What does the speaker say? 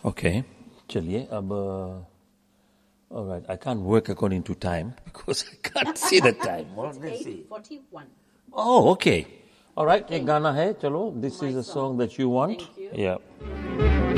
Okay. चलिए अब all right. I can't work according to time because I can't see the time. What let's see. 8:41. Oh, okay. All right. एक गाना है. चलो. This is a song that you want. Thank you. Yeah.